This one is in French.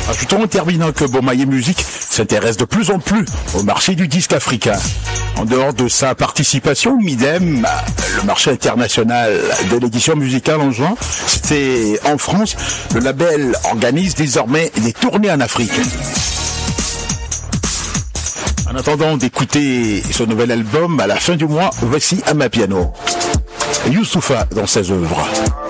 Ajoutons en terminant que Bomaye Music s'intéresse de plus en plus au marché du disque africain. En dehors de sa participation, Midem, le marché international de l'édition musicale en juin, c'est en France, le label organise désormais des tournées en Afrique. En attendant d'écouter son nouvel album à la fin du mois, voici Amapiano. Youssoupha dans ses œuvres.